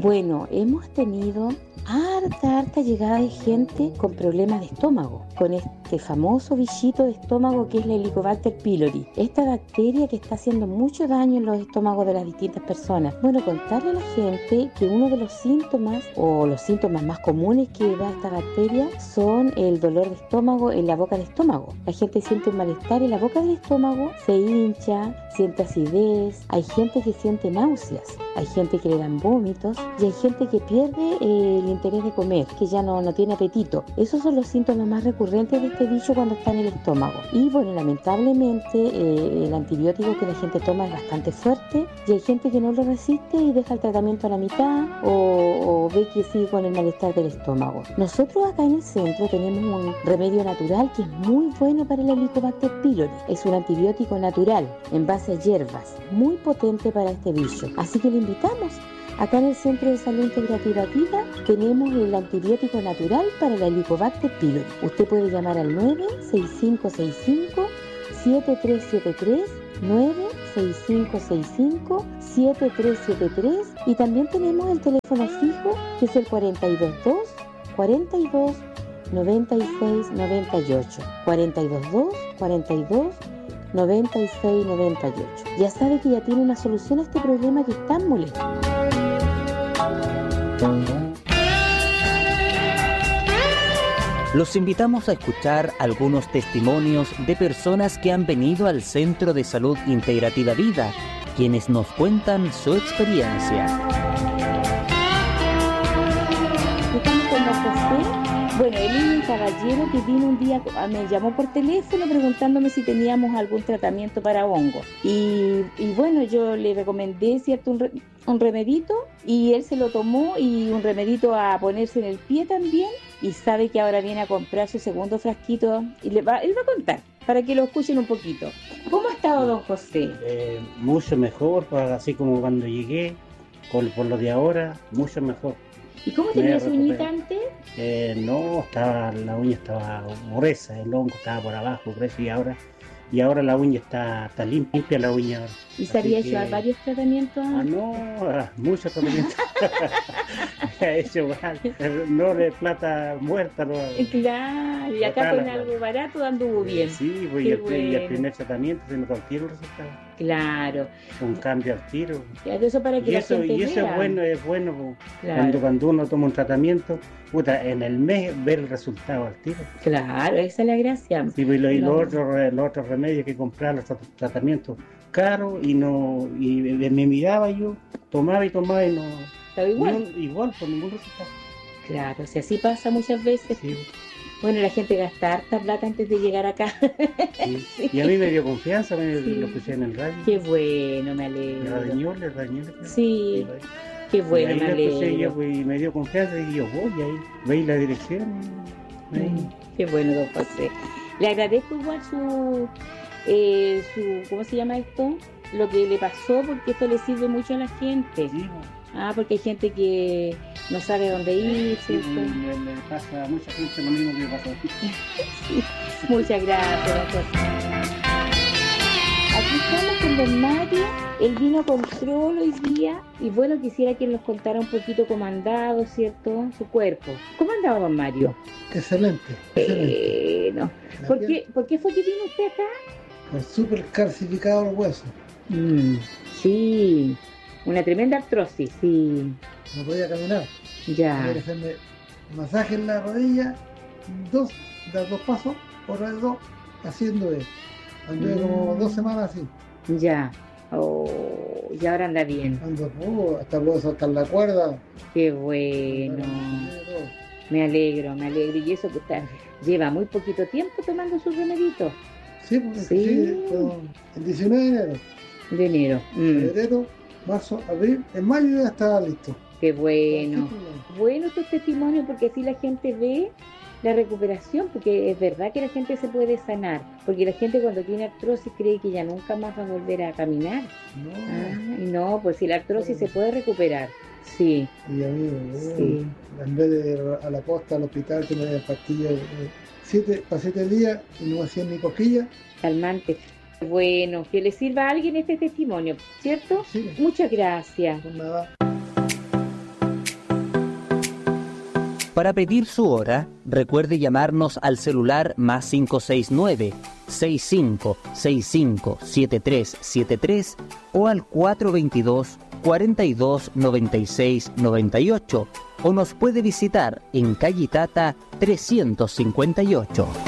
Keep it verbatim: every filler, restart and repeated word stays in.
Bueno, hemos tenido harta, harta llegada de gente con problemas de estómago, con este famoso bichito de estómago que es la Helicobacter pylori, esta bacteria que está haciendo mucho daño en los estómagos de las distintas personas. Bueno, contarle a la gente que uno de los síntomas o los síntomas más comunes que da esta bacteria son el dolor de estómago en la boca del estómago. La gente siente un malestar en la boca del estómago, se hincha, siente acidez, hay gente que siente náuseas, hay gente que le dan vómitos y hay gente que pierde eh, el interés de comer, que ya no, no tiene apetito. Esos son los síntomas más recurrentes de este bicho cuando está en el estómago. Y bueno, lamentablemente eh, el antibiótico que la gente toma es bastante fuerte y hay gente que no lo resiste y deja el tratamiento a la mitad o, o ve que sigue con el malestar del estómago. Nosotros acá en el centro tenemos un remedio natural que es muy bueno para el Helicobacter pylori. Es un antibiótico natural en base a hierbas, muy potente para este bicho. Así que le invitamos. Acá en el Centro de Salud Integrativa Vida tenemos el antibiótico natural para la Helicobacter pylori. Usted puede llamar al nueve seis cinco seis cinco siete tres siete tres, nueve seis cinco seis cinco siete tres siete tres, y también tenemos el teléfono fijo que es el cuatro dos dos, cuatro dos, noventa y seis noventa y ocho, cuatro dos dos, cuarenta y dos, noventa y seis noventa y ocho. Ya sabe que ya tiene una solución a este problema que es tan molesto. Los invitamos a escuchar algunos testimonios de personas que han venido al Centro de Salud Integrativa Vida, quienes nos cuentan su experiencia. Estamos con don José. Bueno, él es un caballero que vino un día, me llamó por teléfono preguntándome si teníamos algún tratamiento para hongos. Y, y bueno, yo le recomendé, ¿cierto?, un, re, un remedito, y él se lo tomó, y un remedito a ponerse en el pie también, y sabe que ahora viene a comprar su segundo frasquito, y le va, él va a contar, para que lo escuchen un poquito. ¿Cómo ha estado don José? Eh, mucho mejor, así como cuando llegué, con, por lo de ahora, mucho mejor. ¿Y cómo tenía su uñita antes? Eh, no, estaba, la uña estaba gruesa, el hongo estaba por abajo, grueso, y ahora, y ahora la uña está, está limpia, la uña ahora. ¿Y se había hecho que... varios tratamientos? Ah, no, muchos tratamientos. Ha hecho mal, no de plata muerta. No, claro, y acá con algo barato anduvo bien. Sí, pues, y, el, bueno. y el primer tratamiento se notó al tiro el resultado. Claro. Un cambio al tiro. Claro, eso para que y la eso, gente y eso vea. es bueno, es bueno claro. cuando, cuando uno toma un tratamiento, puta, en el mes ver el resultado al tiro. Claro, esa es la gracia. Sí, pues, y los otros los otros remedios que comprar, los tratamientos caros, y no y me miraba yo, tomaba y tomaba y no... ¿Estaba igual? No, igual, por ningún resultado. Claro, si así pasa muchas veces. Sí. Bueno, la gente gasta harta plata antes de llegar acá. Sí. Sí. Y a mí me dio confianza, me sí. lo escuché en el radio. Qué bueno, me alegro. Le rañó, le rañó. Sí, qué bueno, y ahí me alegro. Yo, pues, y me dio confianza y yo voy ahí, veis la dirección. Ahí. Mm, qué bueno, don José. Le agradezco igual su, eh, su, ¿cómo se llama esto? Lo que le pasó, porque esto le sirve mucho a la gente. Sí. Ah, porque hay gente que no sabe dónde ir, sí, ¿cierto? Le, le pasa a mucha gente lo mismo que le pasó a ti. Sí. Muchas gracias, don José. Aquí estamos con don Mario. Él vino con Control hoy día y bueno, quisiera que nos contara un poquito cómo ha andado, ¿cierto? Su cuerpo. ¿Cómo ha andado, don Mario? Excelente, excelente. Eh, no. ¿Por qué, ¿Por qué fue que vino usted acá? Pues súper calcificado los huesos. Mm, sí, una tremenda artrosis, sí. No podía caminar. Ya. Tenía que hacerme masaje en la rodilla, dos, dar dos pasos, otra vez dos, haciendo eso. Anduve mm. como dos semanas así. Ya. Oh, y ahora anda bien. Ando, uh, hasta puedo saltar la cuerda. Qué bueno. Me alegro, me alegro. Y eso que usted lleva muy poquito tiempo tomando sus remeditos. Sí, porque sí. Sí, el diecinueve de enero. De enero. Mm. Febrero, marzo, abril, en mayo ya estaba listo. Qué bueno. Bueno estos testimonios, porque así la gente ve la recuperación, porque es verdad que la gente se puede sanar, porque la gente cuando tiene artrosis cree que ya nunca más va a volver a caminar. No, ah, y no, pues si la artrosis se puede recuperar. Sí. Y a mí, sí. en vez de ir a la posta, al hospital, que me dieran pastillas, siete, para siete días y no hacían ni cosquillas. Calmante. Bueno, que le sirva a alguien este testimonio, ¿cierto? Sí. Muchas gracias. Por nada. Para pedir su hora, recuerde llamarnos al celular más cinco seis nueve, seis cinco seis cinco, siete tres siete tres o al cuatro dos dos, cuatro dos, nueve seis nueve ocho, o nos puede visitar en calle Tata trescientos cincuenta y ocho.